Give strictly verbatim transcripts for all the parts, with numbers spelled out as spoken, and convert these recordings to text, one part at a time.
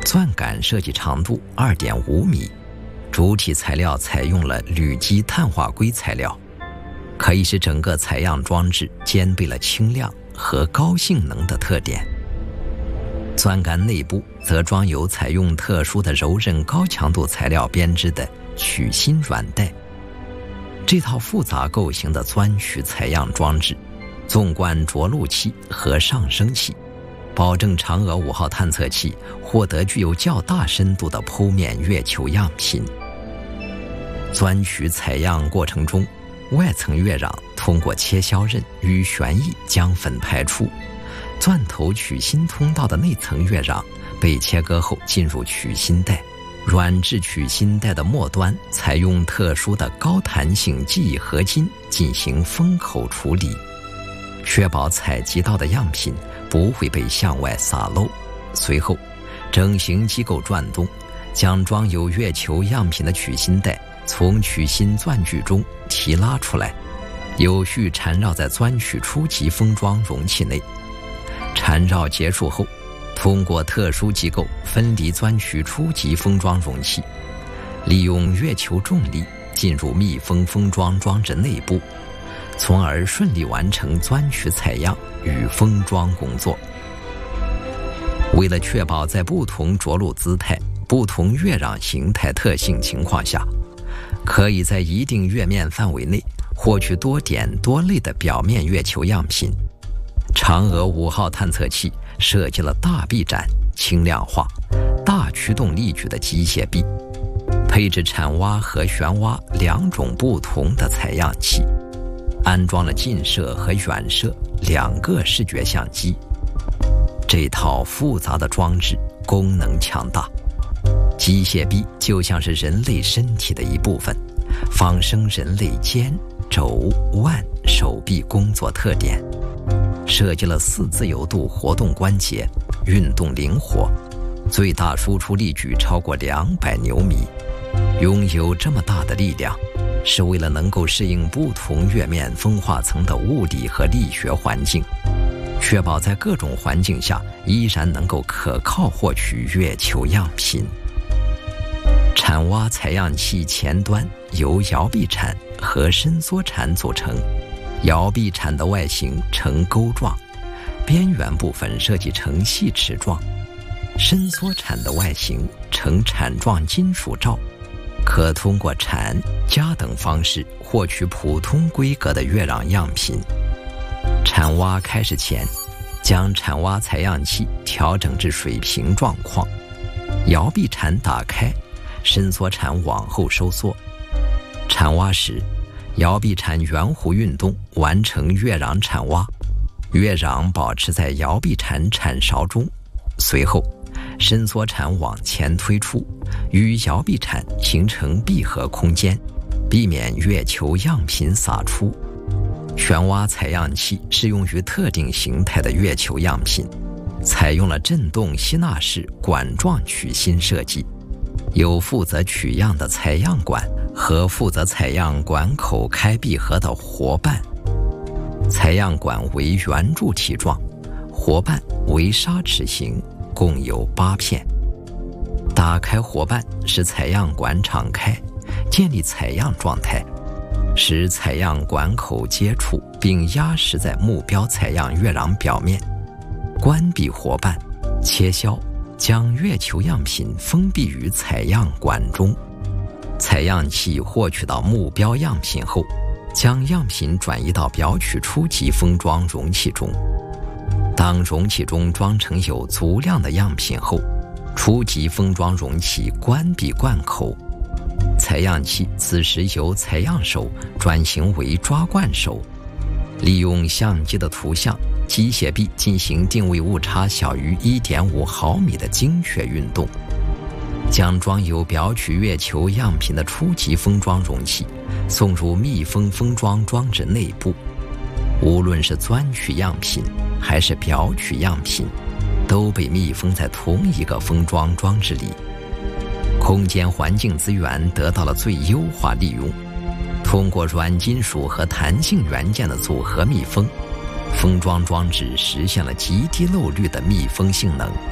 钻杆设计长度 二点五米，主体材料采用了铝基碳化硅材料，可以使整个采样装置兼备了轻量和高性能的特点。钻杆内部则装有采用特殊的柔韧高强度材料编织的曲芯软带。这套复杂构型的钻取采样装置，纵贯着陆器和上升器，保证嫦娥五号探测器获得具有较大深度的剖面月球样品。钻取采样过程中，外层月壤通过切削刃与旋翼将粉排出，钻头取芯通道的内层月壤被切割后进入取芯带，软质取芯带的末端采用特殊的高弹性记忆合金进行封口处理，确保采集到的样品不会被向外洒漏。随后，整形机构转动，将装有月球样品的取芯带从取芯钻具中提拉出来，有序缠绕在钻取初级封装容器内。缠绕结束后，通过特殊机构分离钻取初级封装容器，利用月球重力进入密封封装装置内部，从而顺利完成钻取采样与封装工作。为了确保在不同着陆姿态、不同月壤形态特性情况下，可以在一定月面范围内获取多点多类的表面月球样品，嫦娥五号探测器设计了大臂展、轻量化、大驱动力矩的机械臂，配置铲挖和旋挖两种不同的采样器，安装了近摄和远摄两个视觉相机。这套复杂的装置功能强大，机械臂就像是人类身体的一部分，仿生人类肩、肘、腕、手臂工作特点，设计了四自由度活动关节，运动灵活，最大输出力矩超过两百牛米。拥有这么大的力量，是为了能够适应不同月面风化层的物理和力学环境，确保在各种环境下依然能够可靠获取月球样品。铲挖采样器前端由摇臂铲和伸缩铲组成，摇臂铲的外形呈钩状，边缘部分设计成细齿状；伸缩铲的外形呈铲状金属罩，可通过铲、夹等方式获取普通规格的月壤样品。铲挖开始前，将铲挖采样器调整至水平状况，摇臂铲打开，伸缩铲往后收缩。铲挖时，摇臂铲圆弧运动完成月壤铲挖，月壤保持在摇臂铲铲勺中。随后，伸缩铲往前推出，与摇臂铲形成闭合空间，避免月球样品洒出。旋挖采样器适用于特定形态的月球样品，采用了振动吸纳式管状取芯设计，有负责取样的采样管和负责采样管口开闭合的活瓣。采样管为圆柱体状，活瓣为砂齿形，共有八片。打开活瓣使采样管敞开，建立采样状态，使采样管口接触并压实在目标采样月壤表面。关闭活瓣，切削，将月球样品封闭于采样管中。采样器获取到目标样品后，将样品转移到表取初级封装容器中。当容器中装成有足量的样品后，初级封装容器关闭罐口，采样器此时由采样手转型为抓罐手，利用相机的图像、机械臂进行定位误差小于 一点五毫米的精确运动，将装有表取月球样品的初级封装容器送入密封封装装置内部。无论是钻取样品还是表取样品，都被密封在同一个封装装置里，空间环境资源得到了最优化利用。通过软金属和弹性元件的组合密封，封装装置实现了极低漏率的密封性能，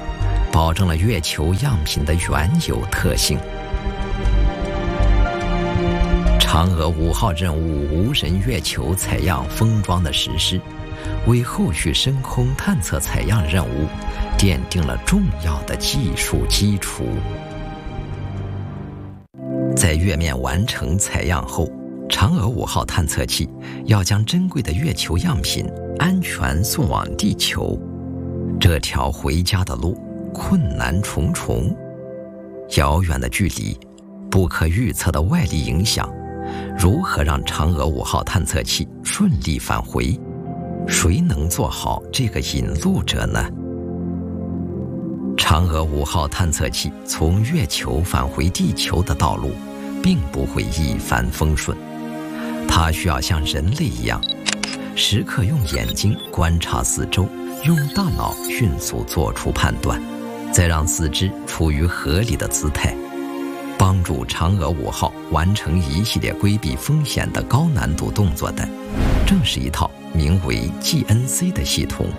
保证了月球样品的原有特性。嫦娥五号任务无人月球采样封装的实施，为后续深空探测采样任务奠定了重要的技术基础。在月面完成采样后，嫦娥五号探测器要将珍贵的月球样品安全送往地球。这条回家的路困难重重，遥远的距离，不可预测的外力影响，如何让嫦娥五号探测器顺利返回？谁能做好这个引路者呢？嫦娥五号探测器从月球返回地球的道路并不会一帆风顺，它需要像人类一样，时刻用眼睛观察四周，用大脑迅速做出判断，再让四肢处于合理的姿态。帮助嫦娥五号完成一系列规避风险的高难度动作的，正是一套名为 G N C 的系统。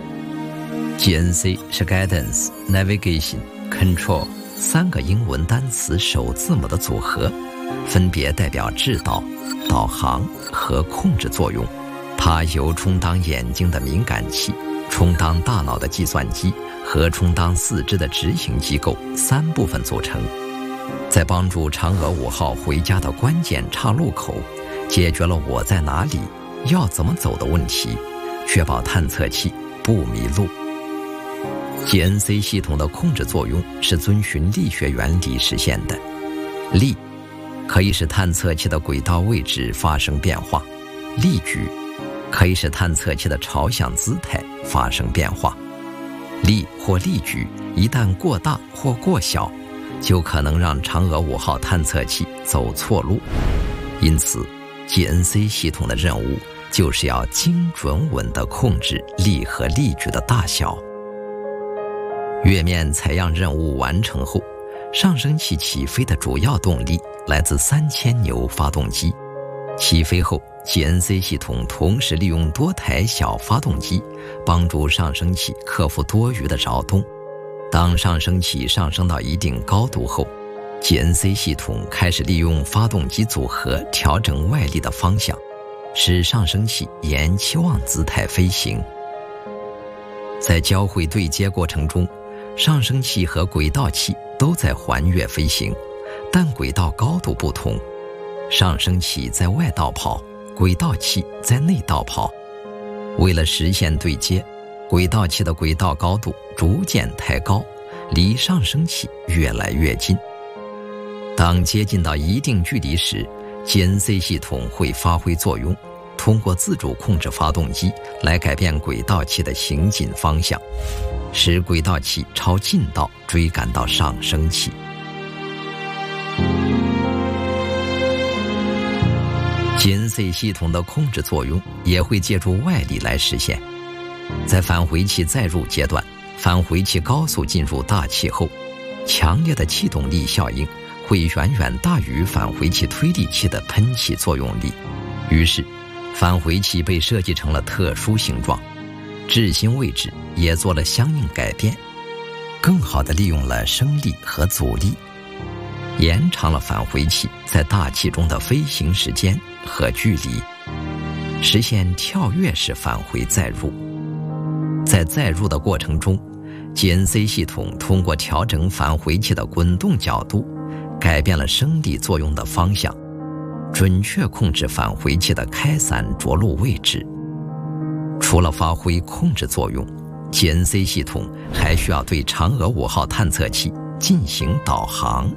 G N C 是 Guidance Navigation Control 三个英文单词首字母的组合，分别代表制导、导航和控制作用。它由充当眼睛的敏感器、充当大脑的计算机和充当四肢的执行机构三部分组成。在帮助嫦娥五号回家的关键岔路口，解决了我在哪里、要怎么走的问题，确保探测器不迷路。G N C 系统的控制作用是遵循力学原理实现的。力可以使探测器的轨道位置发生变化，力矩可以使探测器的朝向姿态发生变化。力或力矩一旦过大或过小，就可能让嫦娥五号探测器走错路。因此 G N C 系统的任务就是要精准稳地控制力和力矩的大小。月面采样任务完成后，上升器起飞的主要动力来自三千牛发动机。起飞后， G N C 系统同时利用多台小发动机帮助上升器克服多余的扰动。当上升器上升到一定高度后， G N C 系统开始利用发动机组合调整外力的方向，使上升器沿期望姿态飞行。在交会对接过程中，上升器和轨道器都在环月飞行，但轨道高度不同，上升器在外道跑，轨道器在内道跑。为了实现对接，轨道器的轨道高度逐渐抬高，离上升器越来越近。当接近到一定距离时， G N C 系统会发挥作用，通过自主控制发动机来改变轨道器的行进方向，使轨道器朝近道追赶到上升器。G N C 系统的控制作用也会借助外力来实现。在返回器载入阶段，返回器高速进入大气后，强烈的气动力效应会远远大于返回器推力器的喷气作用力，于是返回器被设计成了特殊形状，质心位置也做了相应改变，更好地利用了升力和阻力，延长了返回器在大气中的飞行时间和距离，实现跳跃式返回载入。在载入的过程中， G N C 系统通过调整返回器的滚动角度，改变了升力作用的方向，准确控制返回器的开伞着陆位置。除了发挥控制作用， G N C 系统还需要对嫦娥五号探测器进行导航。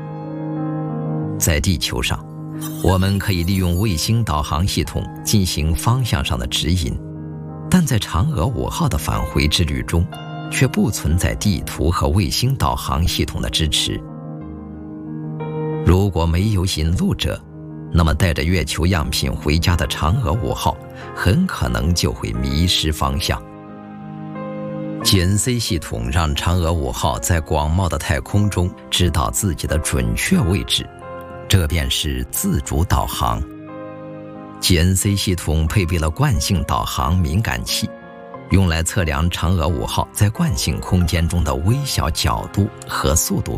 在地球上，我们可以利用卫星导航系统进行方向上的指引，但在嫦娥五号的返回之旅中，却不存在地图和卫星导航系统的支持。如果没有引路者，那么带着月球样品回家的嫦娥五号很可能就会迷失方向。G N C 系统让嫦娥五号在广袤的太空中知道自己的准确位置，这便是自主导航。G N C 系统配备了惯性导航敏感器， 用来测量嫦娥五号在惯性空间中的微小角度和速度